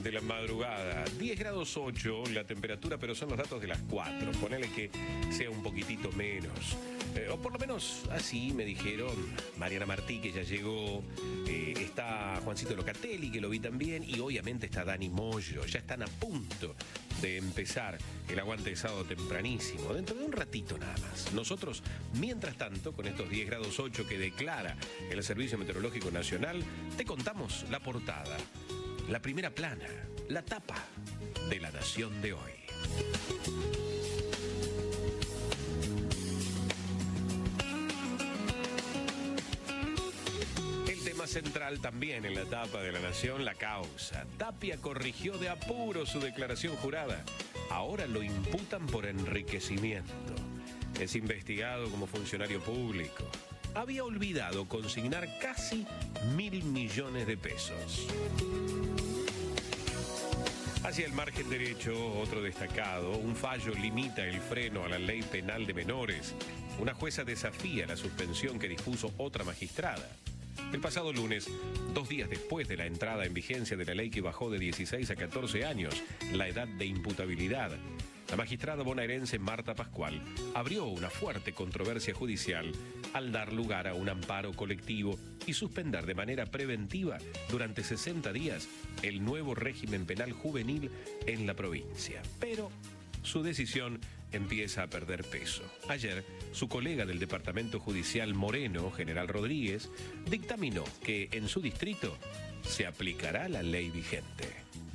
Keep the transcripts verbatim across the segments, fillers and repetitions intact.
de la madrugada. diez grados ocho la temperatura, pero son los datos de las cuatro. Ponele que sea un poquitito menos. Eh, o por lo menos así me dijeron Mariana Martí, que ya llegó. Eh, está Juancito Locatelli, que lo vi también. Y obviamente está Dani Moyo. Ya están a punto de empezar el aguante de sábado tempranísimo, dentro de un ratito nada más. Nosotros, mientras tanto, con estos diez grados ocho que declara el Servicio Meteorológico Nacional, te contamos la portada, la primera plana, la tapa de La Nación de hoy. El tema central también en la tapa de La Nación, la causa. Tapia corrigió de apuro su declaración jurada. Ahora lo imputan por enriquecimiento. Es investigado como funcionario público. Había olvidado consignar casi mil millones de pesos. Hacia el margen derecho, otro destacado, un fallo limita el freno a la ley penal de menores. Una jueza desafía la suspensión que dispuso otra magistrada. El pasado lunes, dos días después de la entrada en vigencia de la ley que bajó de dieciséis a catorce años la edad de imputabilidad, la magistrada bonaerense Marta Pascual abrió una fuerte controversia judicial al dar lugar a un amparo colectivo y suspender de manera preventiva durante sesenta días el nuevo régimen penal juvenil en la provincia. Pero su decisión empieza a perder peso. Ayer, su colega del Departamento Judicial Moreno, General Rodríguez, dictaminó que en su distrito se aplicará la ley vigente.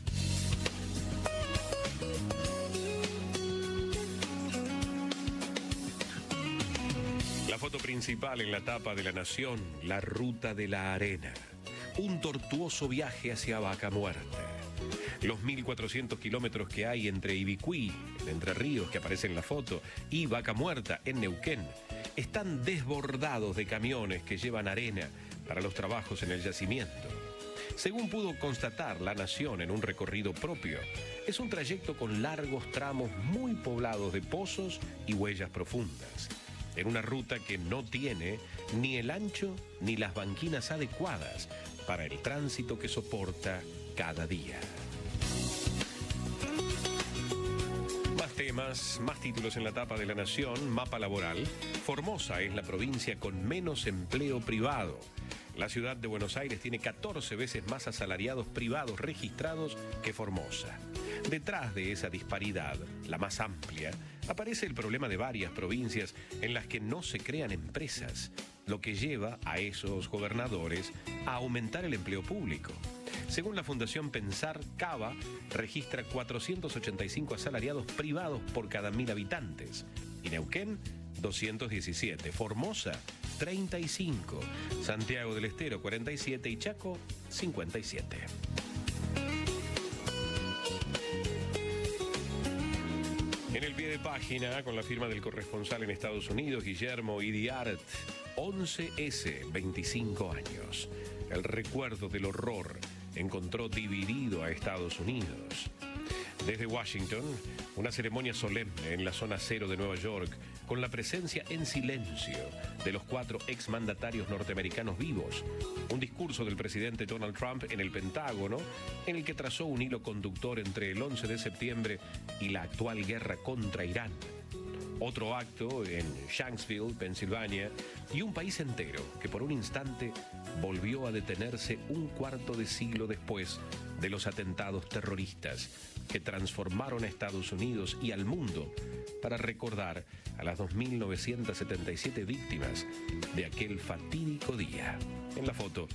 La foto principal en la tapa de La Nación, la ruta de la arena. Un tortuoso viaje hacia Vaca Muerta. Los mil cuatrocientos kilómetros que hay entre Ibicuí, en Entre Ríos, que aparece en la foto, y Vaca Muerta, en Neuquén, están desbordados de camiones que llevan arena para los trabajos en el yacimiento. Según pudo constatar La Nación en un recorrido propio, es un trayecto con largos tramos muy poblados de pozos y huellas profundas, en una ruta que no tiene ni el ancho ni las banquinas adecuadas para el tránsito que soporta cada día. Más temas, más títulos en la tapa de La Nación. Mapa laboral. Formosa es la provincia con menos empleo privado. La ciudad de Buenos Aires tiene catorce veces más asalariados privados registrados que Formosa. Detrás de esa disparidad, la más amplia, aparece el problema de varias provincias en las que no se crean empresas, lo que lleva a esos gobernadores a aumentar el empleo público. Según la Fundación Pensar, Cava registra cuatrocientos ochenta y cinco asalariados privados por cada mil habitantes. Y Neuquén, doscientos diecisiete. Formosa, treinta y cinco. Santiago del Estero, cuarenta y siete. Y Chaco, cincuenta y siete. En el pie de página, con la firma del corresponsal en Estados Unidos, Guillermo Idiart, once ese, veinticinco años. El recuerdo del horror encontró dividido a Estados Unidos. Desde Washington, una ceremonia solemne en la zona cero de Nueva York, con la presencia en silencio de los cuatro exmandatarios norteamericanos vivos. Un discurso del presidente Donald Trump en el Pentágono, en el que trazó un hilo conductor entre el once de septiembre y la actual guerra contra Irán. Otro acto en Shanksville, Pensilvania, y un país entero que por un instante volvió a detenerse un cuarto de siglo después de los atentados terroristas que transformaron a Estados Unidos y al mundo para recordar a las dos mil novecientas setenta y siete víctimas de aquel fatídico día. En la foto